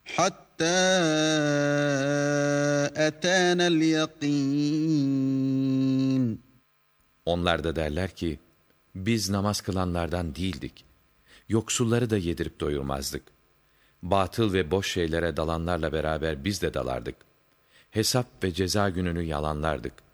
حَتَّى أَتَانَا الْيَقِينُ. Onlar da derler ki, biz namaz kılanlardan değildik. Yoksulları da yedirip doyurmazdık. Batıl ve boş şeylere dalanlarla beraber biz de dalardık. Hesap ve ceza gününü yalanlardık.